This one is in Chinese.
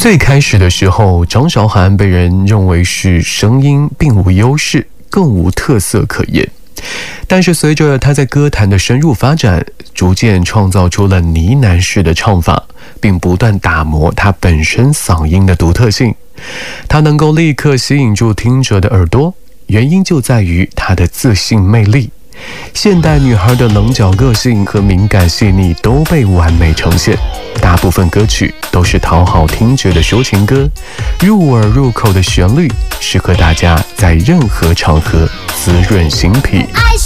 最开始的时候，张韶涵被人认为是声音并无优势，更无特色可言。但是随着她在歌坛的深入发展，逐渐创造出了呢喃式的唱法，并不断打磨她本身嗓音的独特性。她能够立刻吸引住听者的耳朵，原因就在于她的自信魅力。现代女孩的棱角个性和敏感细腻都被完美呈现，大部分歌曲都是讨好听者的抒情歌，入耳入口的旋律，适合大家在任何场合滋润心脾。 爱